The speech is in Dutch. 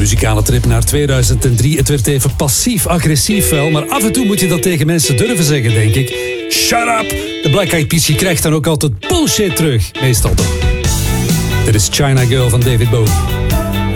muzikale trip naar 2003. Het werd even passief-agressief wel, maar af en toe moet je dat tegen mensen durven zeggen, denk ik. Shut up! De Black Eyed Peas krijgt dan ook altijd bullshit terug. Meestal toch. Dit is China Girl van David Bowie.